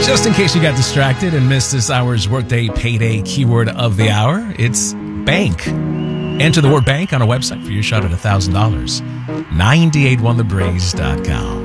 Just in case you got distracted and missed this hour's Workday Payday keyword of the hour, it's bank. Enter the word bank on a website for your shot at $1,000. 981thebreeze.com.